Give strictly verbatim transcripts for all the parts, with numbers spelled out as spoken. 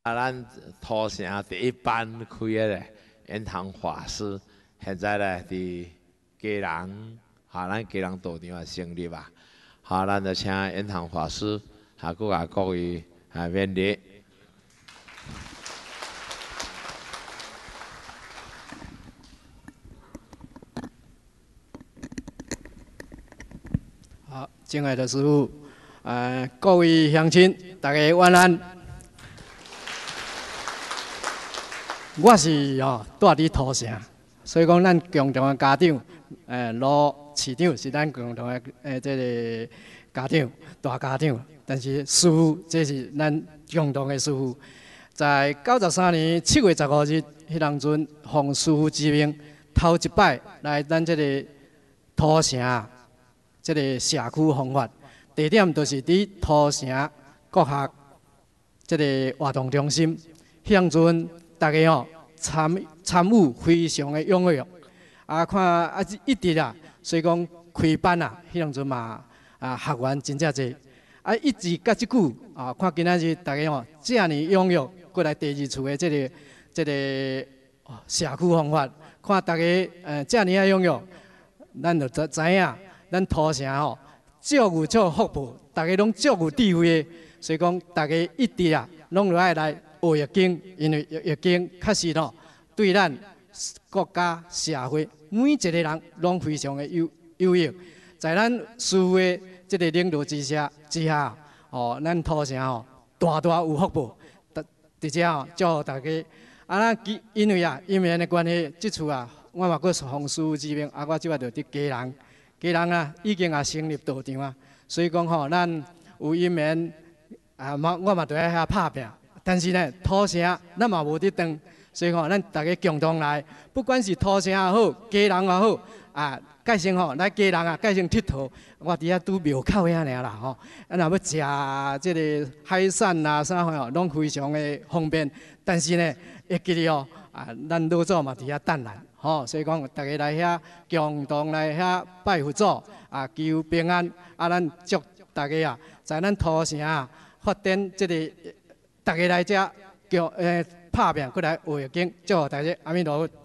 啊，咱土城第一班开的咧，延堂法师，现在咧伫基隆，哈，咱基隆道场也成立啊，好，咱就请延堂法师，哈，佮甲各位啊勉励。 好，敬爱的师父，呃，各位乡亲，大家晚安。我是哦住伫土城，所以讲咱共同的家长，诶，罗市长是咱共同的诶，这个家长大家长。但是师父，这是咱共同的师父。在九十三年七月十五日，迄当阵奉师父之命，头一摆来咱这个土城这个社区弘法，地点就是伫土城国学这个活动中心。迄当阵大家哦参参与非常的踊跃，啊看啊一直啊，所以讲开班啊，迄当阵嘛啊学员真正侪，啊一直甲即久啊，看今仔日大家哦遮尔踊跃，过来第二厝的这个这个社区弘法，看大家呃遮尔啊踊跃，咱就知知影，咱土城吼足有足福报，大家拢足有智慧的，所以讲大家一直啊拢落爱来。学易经，因为易经确实吼，对咱国家社会每一个人拢非常的有有益。在咱师父的这个领导之下之下，哦，咱土城吼大大有福报。直接吼祝福大家。啊，咱因为啊因缘的关系，即厝啊，我嘛佫奉师父之命，啊，我即摆就伫基隆，基隆啊已经啊成立道场啊，所以讲吼，咱有因缘啊，嘛我嘛就喺遐拍拼。但是呢，土城咱嘛无得当，所以吼，咱大家共同来，不管是土城也好，基隆也好，啊，介成吼来基隆啊，介成佚佗，我伫遐拄庙口遐尔啦吼，啊，若要食即个海产啊啥吼，拢非常的方便。但是呢，会记哩哦，啊，咱老祖嘛伫遐等咱，吼，所以讲大家来遐共同来遐拜佛祖，啊，求平安，啊，咱祝大家啊，在咱土城啊发展即个。大家来遮叫诶拍拼，过来学易经，祝福大家阿弥陀佛。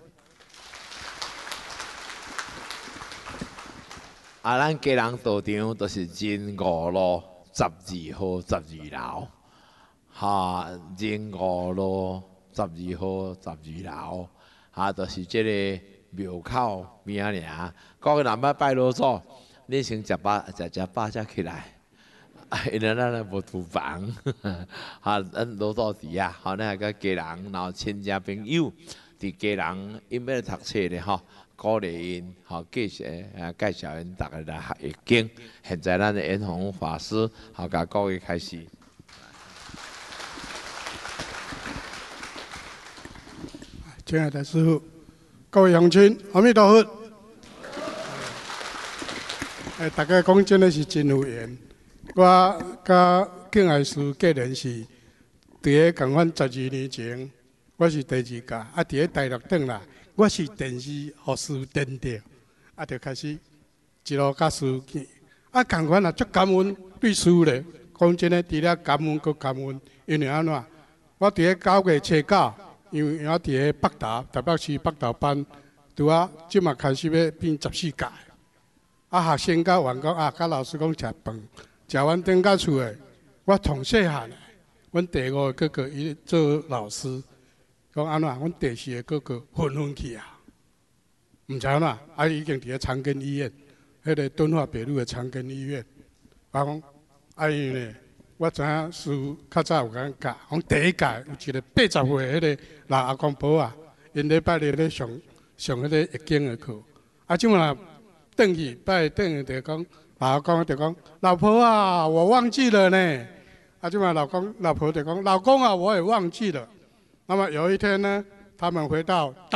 啊，咱基隆道场都是仁五路十二号十二楼，哈，仁五路十二號十二樓，哈，就是即個廟口邊仔爾。各位若要拜老祖，你先食飽食食飽才起來。因為咱無廚房，哈，咱老祖佇遐，吼，咱個家人，然後親戚朋友佇家人，因要讀冊咧，吼，鼓勵因，吼，繼續誒介紹因，逐個來學易經。現在咱的延弘法師，吼，甲各位開始。 親愛的師父，各位鄉親，阿彌陀佛。誒，大家講真的是真有緣。我甲敬愛師個人是佇個共款十二年前，我是第二屆，啊，佇個大陸轉來，我是電視互師父電到，啊，就開始一路甲師父見，啊，共款也足感恩對師父咧，講真誒，除了感恩佫感恩，因為安怎？我佇個九月初九，因為我佇個北投台北市北投班，拄啊，即嘛開始要變十四屆，啊，學生甲員工啊，甲老師講食飯。食完轉到厝誒，我從細漢誒，阮第五個哥哥伊做老師，講安怎？阮第四個哥哥昏昏去啊，毋知安怎？啊，已經佇咧長庚醫院，迄個敦化北路誒長庚醫院。我講，啊因為我知影師父較早有甲咱教，講第一屆有一個八十歲迄個老阿公婆啊，因禮拜日咧上上迄個易經誒課，啊，即滿轉去拜轉去就講。老公就講：老婆啊，我忘記了呢。啊，就嘛老公老婆就講：老公啊，我也忘記了。那麼有一天呢，他們回到大。